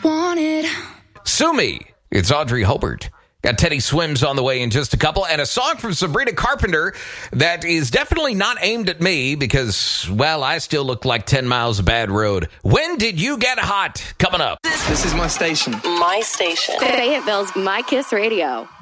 Want it. Sue Me. It's Audrey Hobart. Got Teddy Swims on the way in just a couple, and a song from Sabrina Carpenter that is definitely not aimed at me because, well, I still look like 10 miles of bad road. When did you get hot? Coming up. This is my station. My station. Fayetteville's My Kiss Radio.